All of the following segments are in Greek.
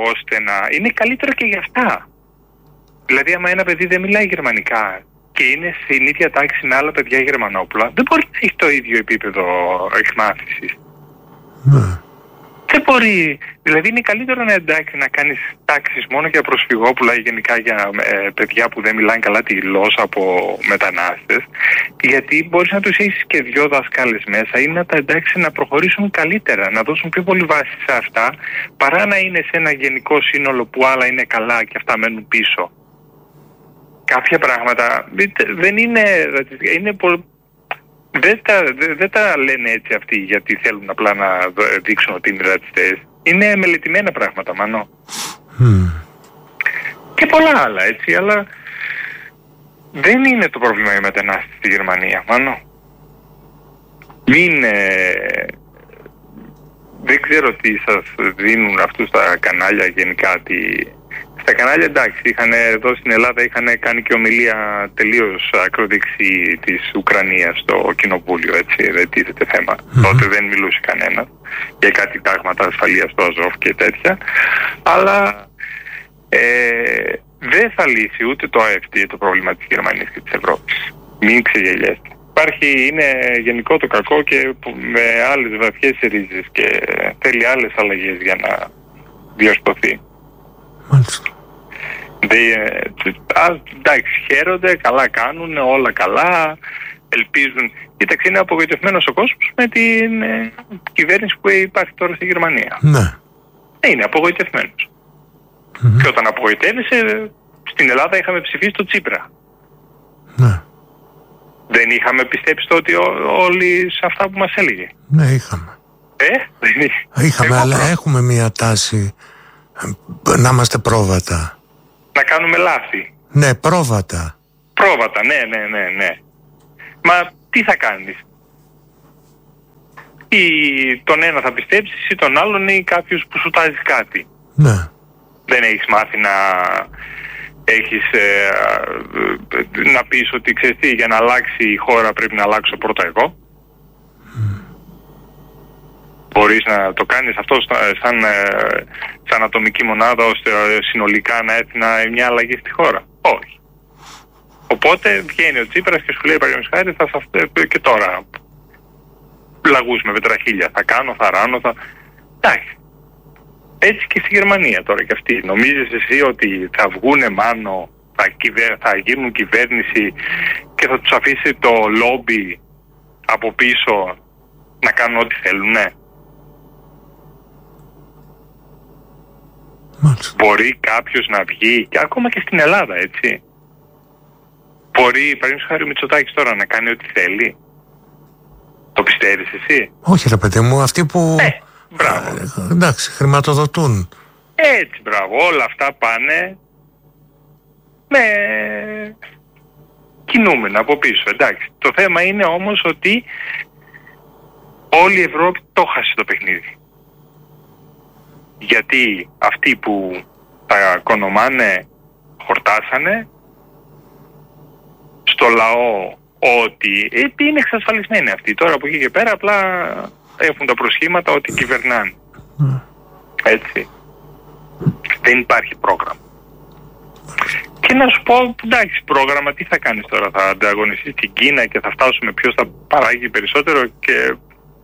ώστε να είναι καλύτερο και για αυτά. Δηλαδή, άμα ένα παιδί δεν μιλάει γερμανικά και είναι στην ίδια τάξη με άλλα παιδιά γερμανόπουλα, δεν μπορεί να έχει το ίδιο επίπεδο εκμάθησης. Δεν μπορεί. Δηλαδή, είναι καλύτερο να κάνεις τάξεις μόνο για προσφυγόπουλα ή γενικά για παιδιά που δεν μιλάνε καλά τη γλώσσα από μετανάστες, γιατί μπορείς να τους έχεις και 2 δασκάλες μέσα ή να τα εντάξει να προχωρήσουν καλύτερα, να δώσουν πιο πολύ βάση σε αυτά, παρά να είναι σε ένα γενικό σύνολο που άλλα είναι καλά και αυτά μένουν πίσω. Κάποια πράγματα δεν είναι. Δεν τα λένε έτσι αυτοί γιατί θέλουν απλά να δείξουν ότι είναι ρατσιστές. Είναι μελετημένα πράγματα, Μανώ. Και πολλά άλλα, έτσι, αλλά δεν είναι το πρόβλημα οι μετανάστες στη Γερμανία, Μανώ. Δεν ξέρω τι σας δίνουν αυτούς τα κανάλια γενικά. Στα κανάλια, εντάξει, εδώ στην Ελλάδα είχαν κάνει και ομιλία τελείως ακροδεξί της Ουκρανίας στο κοινοβούλιο, έτσι, δεν τίθεται θέμα. Τότε δεν μιλούσε κανένας για κάτι τάγματα ασφαλείας στο Αζόφ και τέτοια. Αλλά δεν θα λύσει ούτε το ΑΕΦΤ το πρόβλημα της Γερμανίας και της Ευρώπης. Μην ξεγελιέστε. Είναι γενικό το κακό και με άλλες βαθιές ρίζες και θέλει άλλες αλλαγές για να διορθωθεί. Μάλιστα. Εντάξει, χαίρονται, καλά κάνουν, όλα καλά, ελπίζουν. Κοίταξε, είναι απογοητευμένος ο κόσμος με την κυβέρνηση που υπάρχει τώρα στη Γερμανία. Ναι. Είναι απογοητευμένος. Και όταν απογοητεύεσαι, στην Ελλάδα είχαμε ψηφίσει το Τσίπρα. Ναι. Δεν είχαμε πιστέψει ότι όλοι σε αυτά που μας έλεγε. Ναι, είχαμε. Είχαμε, αλλά έχουμε μια τάση να είμαστε πρόβατα. Να κάνουμε λάθη. Ναι, πρόβατα. Πρόβατα, ναι. Μα τι θα κάνεις? Ή τον ένα θα πιστέψεις ή τον άλλον ή κάποιους που σου τάζει κάτι. Ναι. Δεν έχεις μάθει να έχεις να πεις ότι ξέρεις τι, για να αλλάξει η χώρα πρέπει να αλλάξω πρώτα εγώ. Μπορείς να το κάνεις αυτό σαν ατομική μονάδα ώστε συνολικά να έρθει μια αλλαγή στη χώρα? Όχι. Οπότε βγαίνει ο Τσίπρας και σου λέει παραδείγματος χάρη και τώρα λαγούς με πετραχίλια θα κάνω, θα ράνω, εντάξει. Έτσι και στη Γερμανία τώρα και αυτοί. Νομίζεις εσύ ότι θα βγούνε μάνο, θα γίνουν κυβέρνηση και θα τους αφήσει το λόμπι από πίσω να κάνουν ό,τι θέλουν? Ναι. Μπορεί κάποιος να βγει, και ακόμα και στην Ελλάδα, έτσι. Μπορεί, παραδείγματος χάρη ο Μητσοτάκης τώρα να κάνει ό,τι θέλει? Το πιστεύεις εσύ? Όχι ρε παιδί μου, αυτοί που μπράβο. Εντάξει, χρηματοδοτούν. Έτσι, μπράβο, όλα αυτά πάνε με κινούμενα από πίσω, εντάξει. Το θέμα είναι όμως ότι όλη η Ευρώπη το χάσε το παιχνίδι. Γιατί αυτοί που τα κονομάνε χορτάσανε στο λαό ότι είναι εξασφαλισμένοι αυτοί. Τώρα από εκεί και πέρα απλά έχουν τα προσχήματα ότι κυβερνάνε. Έτσι. Δεν υπάρχει πρόγραμμα. Και να σου πω, εντάξει, πρόγραμμα τι θα κάνεις τώρα? Θα ανταγωνιστείς την Κίνα και θα φτάσουμε ποιος θα παράγει περισσότερο? Και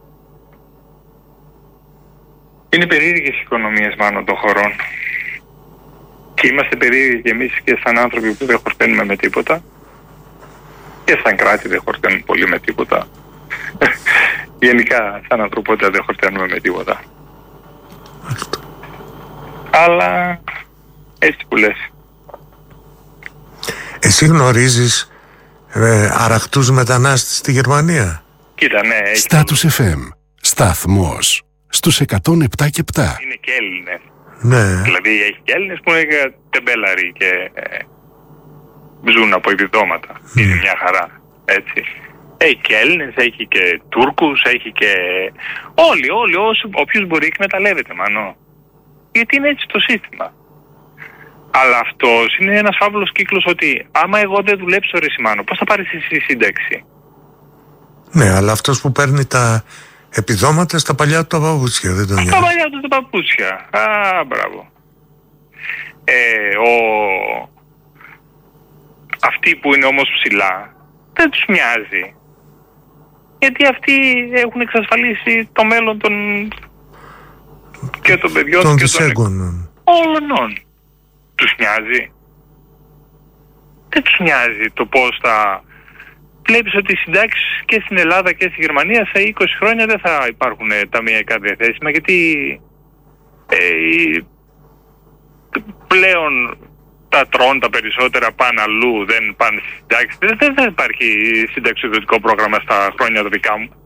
είναι περίεργες οι οικονομίες μάλλον των χωρών. Και είμαστε περίεργοι και εμείς και σαν άνθρωποι που δεν χορταίνουμε με τίποτα. Και σαν κράτη δεν χορταίνουμε πολύ με τίποτα. Γενικά σαν ανθρωπότητα δεν χορταίνουμε με τίποτα. Αλλά έτσι που λες. Εσύ γνωρίζεις αραχτούς μετανάστες στη Γερμανία? Κοίτα, ναι. Status FM. Σταθμός στους 107 και 7. Είναι και Έλληνες. Ναι. Δηλαδή έχει και Έλληνες που είναι τεμπέλαροι και ζουν από επιδόματα. Είναι μια χαρά. Έτσι. Έχει και Έλληνες, έχει και Τούρκους, έχει και όλοι, όποιος μπορεί εκμεταλλεύεται, Μανώ. Γιατί είναι έτσι το σύστημα. Αλλά αυτός είναι ένας φαύλος κύκλος ότι άμα εγώ δεν δουλέψω ρε Σιμάνο, πώς θα πάρεις εσύ σύνταξη? Ναι, αλλά αυτός που παίρνει τα επιδόματα στα παλιά του τα παπούτσια, δεν τον νοιάζει. Στα παλιά του τα παπούτσια. Α, μπράβο. Αυτοί που είναι όμως ψηλά δεν τους μοιάζει. Γιατί αυτοί έχουν εξασφαλίσει το μέλλον και των παιδιών των και δυσέγγωνων. όλων. Τους μοιάζει. Δεν τους μοιάζει το πώς θα... Βλέπεις ότι οι συντάξεις και στην Ελλάδα και στη Γερμανία σε 20 χρόνια δεν θα υπάρχουν ταμιακά διαθέσιμα, γιατί πλέον τα τρώνε τα περισσότερα, πάνε αλλού, δεν πάνε στις συντάξεις. Δεν υπάρχει συνταξιοδοτικό πρόγραμμα στα χρόνια τα δικά μου.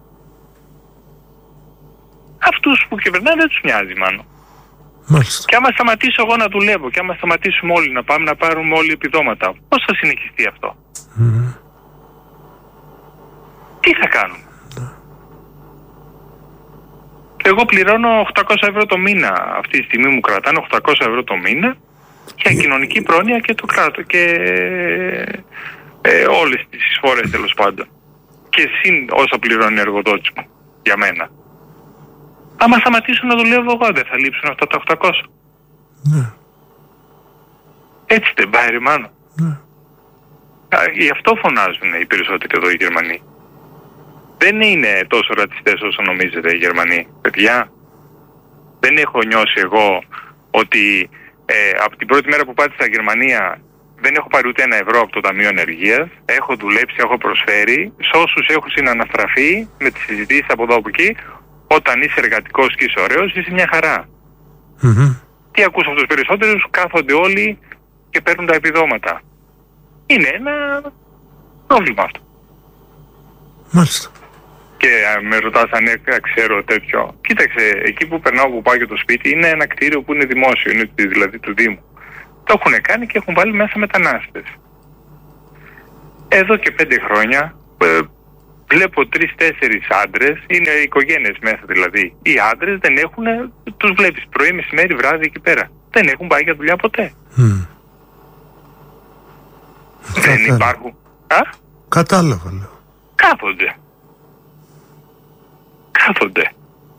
Αυτούς που κυβερνάνε δεν τους μοιάζει, μάλλον. Μάλιστα. Και άμα σταματήσω εγώ να δουλεύω και άμα σταματήσουμε όλοι να πάμε να πάρουμε όλοι επιδόματα, πώς θα συνεχιστεί αυτό? Τι θα κάνουμε? Εγώ πληρώνω 800 ευρώ το μήνα. Αυτή τη στιγμή μου κρατάνε 800 ευρώ το μήνα για κοινωνική πρόνοια και το κράτο και όλες τις εισφορές, τέλος πάντων. Και συν όσα πληρώνει ο εργοδότης μου για μένα. Άμα σταματήσω να δουλεύω εγώ, δεν θα λείψουν αυτά τα 800? Ναι. Έτσι δεν πάει, ρε Μάνο? Ναι. Γι' αυτό φωνάζουν οι περισσότεροι εδώ οι Γερμανοί. Δεν είναι τόσο ρατσιστές όσο νομίζετε οι Γερμανοί. Παιδιά, δεν έχω νιώσει εγώ ότι από την πρώτη μέρα που πάτησα στη Γερμανία δεν έχω πάρει ούτε ένα ευρώ από το Ταμείο Ενεργείας. Έχω δουλέψει, έχω προσφέρει. Σε όσους έχουν συναναστραφεί με τις συζητήσεις από εδώ από εκεί, όταν είσαι εργατικός και είσαι ωραίος, είσαι μια χαρά. Τι ακούς από τους περισσότερους? Κάθονται όλοι και παίρνουν τα επιδόματα. Είναι ένα πρόβλημα αυτό. Μάλιστα. Και με ρωτάς αν ξέρω τέτοιο. Κοίταξε, εκεί που περνάω, που πάω για το σπίτι, είναι ένα κτίριο που είναι δημόσιο, είναι δηλαδή του Δήμου. Το έχουν κάνει και έχουν βάλει μέσα μετανάστες. Εδώ και 5 χρόνια βλέπω 3-4 άντρες, είναι οικογένειες μέσα δηλαδή. Οι άντρες δεν έχουν, τους βλέπεις πρωί, μεσημέρι, βράδυ εκεί πέρα. Δεν έχουν πάει για δουλειά ποτέ. Δεν υπάρχουν. Κατάλαβα, λέω. Κάθονται.